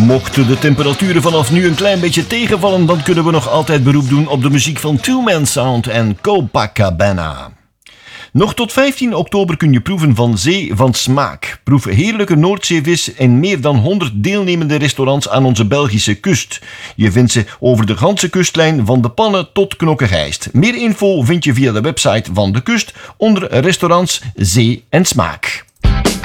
Mochten de temperaturen vanaf nu een klein beetje tegenvallen, dan kunnen we nog altijd beroep doen op de muziek van Two Man Sound en Copacabana. Nog tot 15 oktober kun je proeven van Zee van Smaak. Proef heerlijke Noordzeevis in meer dan 100 deelnemende restaurants aan onze Belgische kust. Je vindt ze over de ganse kustlijn van De Pannen tot Knokke-Gijst. Meer info vind je via de website van de kust onder restaurants Zee en Smaak.